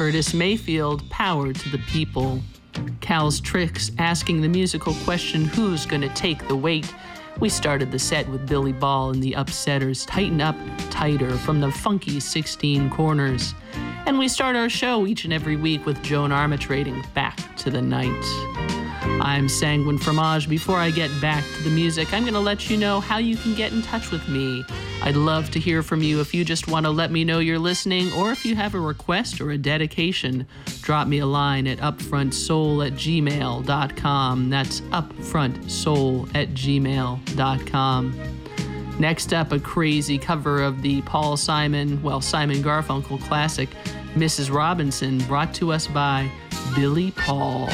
Curtis Mayfield, Power to the People. Cal's Tricks, asking the musical question, who's gonna take the weight? We started the set with Billy Ball and the Upsetters, Tighten Up Tighter from the funky 16 Corners. And we start our show each and every week with Joan Armatrading, Back to the Night. I'm Sanguine Fromage. Before I get back to the music, I'm going to let you know how you can get in touch with me. I'd love to hear from you if you just want to let me know you're listening, or if you have a request or a dedication, drop me a line at upfrontsoul@gmail.com. That's upfrontsoul@gmail.com. Next up, a crazy cover of the Simon Garfunkel classic, Mrs. Robinson, brought to us by Billy Paul.